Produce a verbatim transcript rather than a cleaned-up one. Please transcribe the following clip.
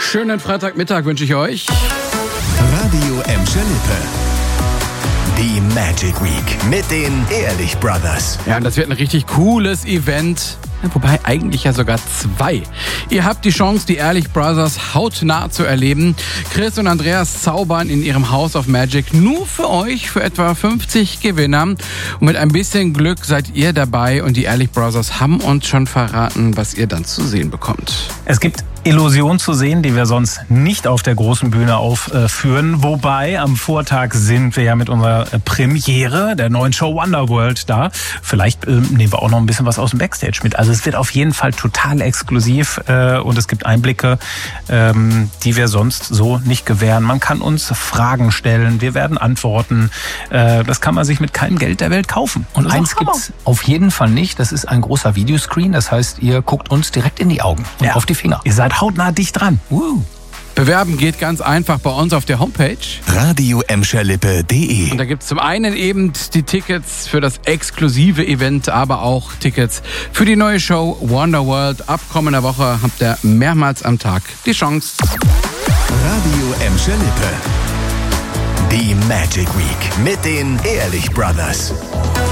Schönen Freitagmittag wünsche ich euch. Radio Emscher Lippe. Die Magic Week mit den Ehrlich Brothers. Ja, und das wird ein richtig cooles Event. Wobei eigentlich ja sogar zwei. Ihr habt die Chance, die Ehrlich Brothers hautnah zu erleben. Chris und Andreas zaubern in ihrem House of Magic nur für euch, für etwa fünfzig Gewinner. Und mit ein bisschen Glück seid ihr dabei und die Ehrlich Brothers haben uns schon verraten, was ihr dann zu sehen bekommt. Es gibt Illusionen zu sehen, die wir sonst nicht auf der großen Bühne aufführen. Wobei am Vortag sind wir ja mit unserer Premiere der neuen Show Wonderworld da. Vielleicht äh, nehmen wir auch noch ein bisschen was aus dem Backstage mit. Also es wird auf jeden Fall total exklusiv äh, und es gibt Einblicke, ähm, die wir sonst so nicht gewähren. Man kann uns Fragen stellen, wir werden antworten. Äh, das kann man sich mit keinem Geld der Welt kaufen. Und eins gibt's auf jeden Fall nicht. Das ist ein großer Videoscreen. Das heißt, ihr guckt uns direkt in die Augen und ja. auf die Finger. Ihr seid hautnah dicht dran. Uh. Bewerben geht ganz einfach bei uns auf der Homepage. radio emscher lippe punkt de. Und da gibt es zum einen eben die Tickets für das exklusive Event, aber auch Tickets für die neue Show Wonderworld. Ab kommender Woche habt ihr mehrmals am Tag die Chance. Radio Emscher Lippe. Die Magic Week mit den Ehrlich Brothers.